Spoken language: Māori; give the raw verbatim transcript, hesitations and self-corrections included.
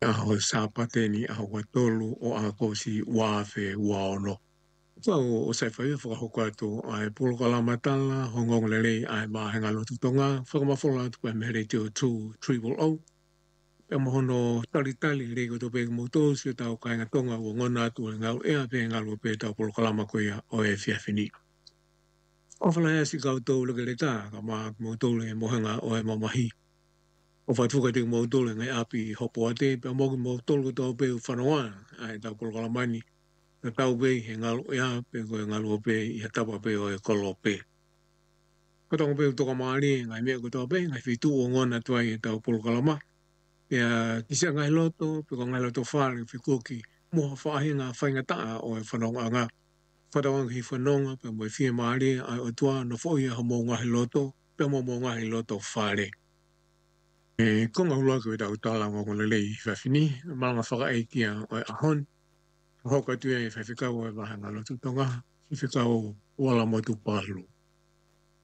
a ho sapateni a ho tolu o a ko si wa fe wa ono. So o se fa fo ho kwa to ai polo kala matala hongong lele ai ma hanga lo tutonga fo ma fo la tu me re tu tu triple o e mo no tali tali le ko to pe mo to si ta o ka nga tonga o ngona tu nga e a pe nga lo pe ta polo kala ma ko ya o e fi fini o fa la si ka to lo ke le ta ka ma mo to le mo hanga o e ma mahi o fa tu ka te mo to le nga api ho po ate pe mo mo to lo to pe fa no ai ta polo kala mani na tau pe he ngalo ea pe ko e ngalo pe i ha tapa pe o e kolo pe. Ko tongo pe utoka maari ngai mea ko tau pe ngai fitu o ngona tuai e tau polo kalama. Pea kisia ngai loto pe ko ngai loto whare whikoki moha whahe ngā whainga taa o e whanonga ngā. Whatawanga hi whanonga pe mo e whia maari ai o tua no whoi e ha mo ngahi loto pe mo mo ngahi loto whare. E konga hula ko e tau tala ngongole lei whawhini malanga whaka eikia o e ahon. Hoka tu e whawhikau e waha ngalo tutonga, whawhikau wala motu palu.